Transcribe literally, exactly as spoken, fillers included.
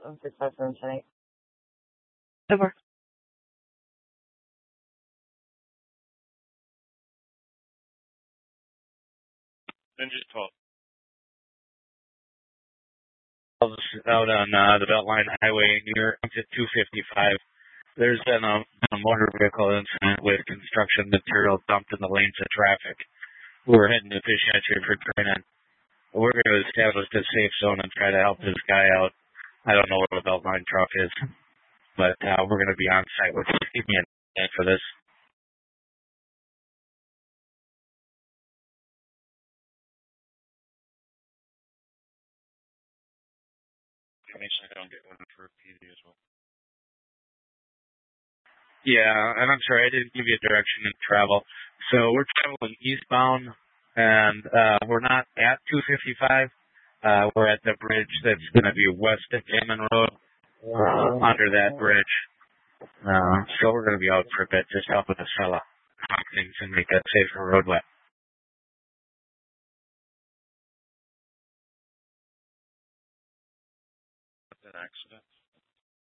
I'm just listening tonight. Over. Ninja twelve. Out on uh, the Beltline Highway near exit two fifty-five. There's been a, a motor vehicle incident with construction material dumped in the lanes of traffic. We're heading to Fish Hatchery for training. We're going to establish a safe zone and try to help this guy out. I don't know what a Beltline truck is, but uh, we're going to be on site with give me a minute for this. Give me a second, I'll get one for P D as well. Yeah, and I'm sorry, I didn't give you a direction to travel. So we're traveling eastbound, and uh, we're not at two fifty-five. Uh, we're at the bridge that's going to be west of Damon Road, under that bridge. Uh, so we're going to be out for a bit, just helping this fella hop things and make that safer roadway. That accident.